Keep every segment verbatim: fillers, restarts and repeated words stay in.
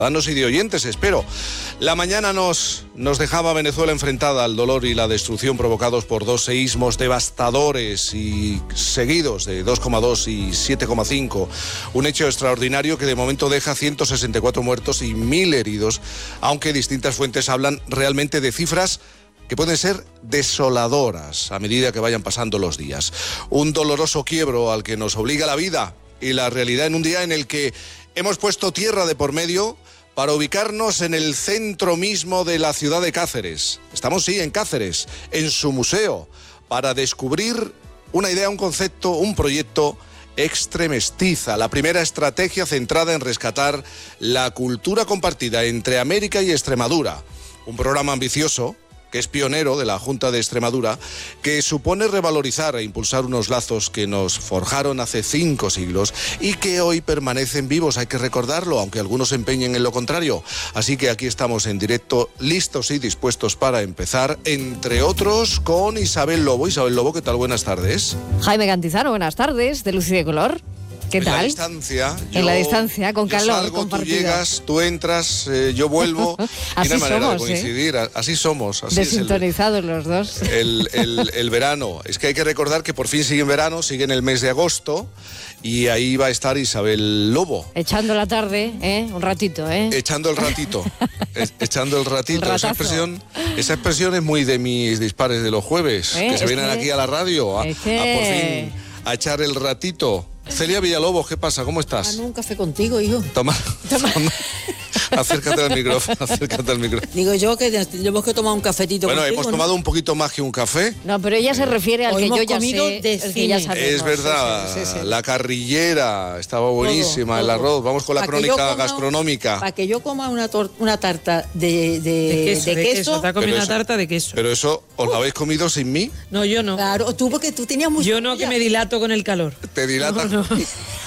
ciudadanos y de oyentes, espero. La mañana nos, nos dejaba Venezuela enfrentada al dolor y la destrucción provocados por dos seísmos devastadores y seguidos de dos coma dos y siete coma cinco. Un hecho extraordinario que de momento deja ciento sesenta y cuatro muertos y mil heridos, aunque distintas fuentes hablan realmente de cifras que pueden ser desoladoras a medida que vayan pasando los días. Un doloroso quiebro al que nos obliga la vida y la realidad en un día en el que hemos puesto tierra de por medio para ubicarnos en el centro mismo de la ciudad de Cáceres. Estamos, sí, en Cáceres, en su museo, para descubrir una idea, un concepto, un proyecto Extremestiza, la primera estrategia centrada en rescatar la cultura compartida entre América y Extremadura. Un programa ambicioso que es pionero de la Junta de Extremadura, que supone revalorizar e impulsar unos lazos que nos forjaron hace cinco siglos y que hoy permanecen vivos, hay que recordarlo, aunque algunos se empeñen en lo contrario. Así que aquí estamos en directo, listos y dispuestos para empezar, entre otros con Isabel Lobo. Isabel Lobo, ¿qué tal? Buenas tardes. Jaime Cantizano, buenas tardes, de Luz y de Color. ¿Qué en tal? La distancia, yo, en la distancia, con yo calor salgo, compartido. Tú llegas, tú entras, eh, yo vuelvo. Así y no hay manera somos, de coincidir. ¿eh? Así somos. Así Desintonizados es el, los dos. El, el, el verano. Es que hay que recordar que por fin sigue en verano, sigue en el mes de agosto. Y ahí va a estar Isabel Lobo. Echando la tarde, ¿eh? Un ratito, ¿eh? Echando el ratito. e- echando el ratito. El esa expresión, esa expresión es muy de mis dispares de los jueves. ¿Eh? Que se Es vienen que... aquí a la radio a, es que... a por fin a echar el ratito. Celia Villalobos, ¿qué pasa? ¿Cómo estás? Tomando un café contigo, hijo. Toma. Toma. Acércate al micrófono, acércate al micrófono. Digo yo que tenemos que tomar un cafetito Bueno, contigo, hemos ¿no? tomado un poquito más que un café. No, pero ella se refiere al Hoy que hemos yo ya comido sé, de el que cine. ya sabemos. Es verdad, Sí, sí, sí. la carrillera estaba buenísima, Todo, el todo. arroz. Vamos con la Pa' que yo crónica coma- gastronómica. Para que yo coma una, tor- una tarta de, de, De queso, de de queso. queso. Te ha comido Pero una eso- tarta de queso. Pero eso, ¿os lo habéis comido sin mí? No, yo no. Claro, tú porque tú tenías mucha Yo no, que me dilato con el calor. Te dilata. No, no.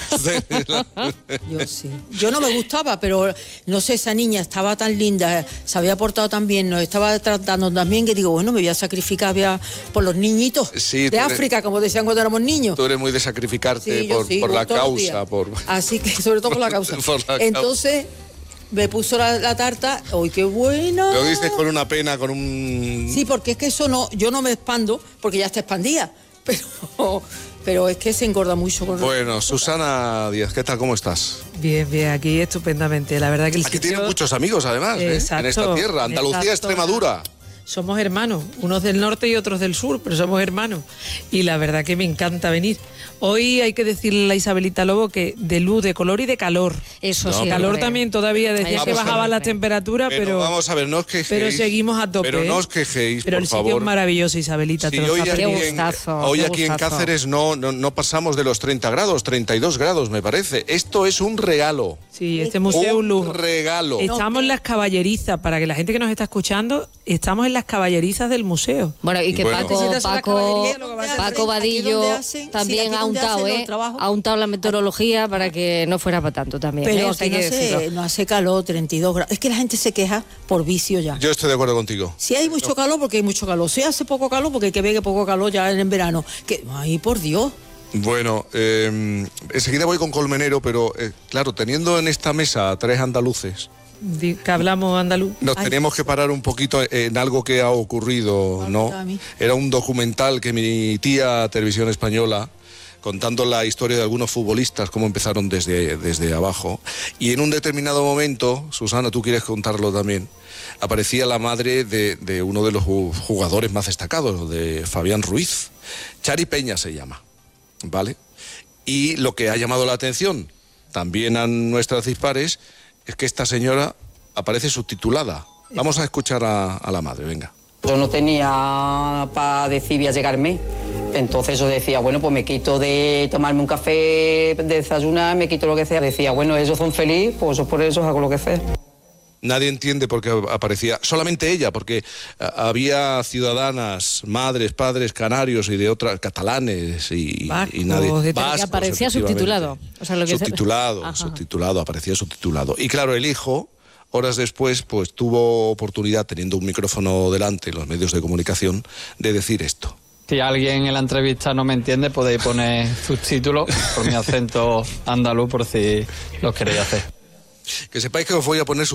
Yo sí. Yo no me gustaba, pero no sé, esa niña estaba tan linda, se había portado tan bien, nos estaba tratando tan bien que digo, bueno, me voy a sacrificar voy a- por los niñitos Sí, de tú eres- África, como decían cuando éramos niños. Tú eres muy de sacrificarte Sí, yo por, sí, por la todos los causa. días. Por... Así que, sobre todo por la causa. Por la causa. Entonces, me puso la, la tarta, ¡uy, qué buena! Lo dices con una pena, con un... Sí, porque es que eso no, yo no me expando, porque ya está expandida, pero, pero es que se engorda mucho. Con Bueno, Susana Díaz, ¿qué tal? ¿Cómo estás? Bien, bien, aquí estupendamente. La verdad que el Aquí sitio... tienes muchos amigos, además, ¿eh? Exacto, en esta tierra. Andalucía, exacto. Extremadura. Somos hermanos, unos del norte y otros del sur, pero somos hermanos. Y la verdad que me encanta venir. Hoy hay que decirle a la Isabelita Lobo que de luz, de color y de calor. Eso No, sí. Calor hombre. también todavía, decía Vamos que a bajaban ver. las temperaturas, Pero, pero, vamos a ver, no os quejéis. pero seguimos a tope. Pero no ¿eh? os quejéis, Pero por el sitio favor. es maravilloso, Isabelita. Sí, te lo hoy está aquí, Qué en, perdiendo. gustazo, hoy qué aquí en gustazo. Cáceres no, no, no pasamos de los treinta grados, treinta y dos grados, me parece. Esto es un regalo. Sí, este museo es un Un lujo. regalo. Estamos en las caballerizas, para que la gente que nos está escuchando, estamos en las caballerizas del museo. Bueno, y que Bueno. Paco, Necesitas una Paco, caballería, lo que va a hacer. Paco Aquí Vadillo donde hacen- también sí, aquí ha donde untado, hacen los ¿eh? trabajos. Ha untado la meteorología para que no fuera para tanto también. Pero ¿eh? aquí Hay no que decirlo. hace, no hace calor, treinta y dos grados. Es que la gente se queja por vicio ya. Yo estoy de acuerdo contigo. Si hay mucho calor, porque hay mucho calor. Si hace poco calor, porque hay que ver que poco calor ya en verano. Que, ay, por Dios. Bueno, eh, enseguida voy con Colmenero, pero eh, claro, teniendo en esta mesa a tres andaluces, Di- Que hablamos andaluz. nos Ay. teníamos que parar un poquito en algo que ha ocurrido, Me ha ¿no? olvidado a mí. Era un documental que mi tía Televisión Española, contando la historia de algunos futbolistas, cómo empezaron desde, desde abajo. Y en un determinado momento, Susana, tú quieres contarlo también, aparecía la madre de, de uno de los ju- jugadores más destacados, de Fabián Ruiz. Chari Peña se llama, ¿vale? Y lo que ha llamado la atención también a nuestras dispares es que esta señora aparece subtitulada. Vamos a escuchar a, a la madre, venga. Yo no tenía para decir voy a llegarme. Entonces yo decía, bueno, pues me quito de tomarme un café, de desayunar, me quito lo que sea. Decía, bueno, ellos son felices, pues yo por eso hago lo que sea. Nadie entiende por qué aparecía, solamente ella, porque a- había ciudadanas, madres, padres canarios y de otras, catalanes y, Vascos, y nadie. de- vascos, Que aparecía efectivamente. subtitulado. O sea, lo que subtitulado, Ajá. subtitulado, aparecía subtitulado. Y claro, el hijo, horas después, pues tuvo oportunidad, teniendo un micrófono delante en los medios de comunicación, de decir esto. Si alguien en la entrevista no me entiende, podéis poner subtítulos por mi acento andaluz por si los queréis hacer. Que sepáis que os voy a poner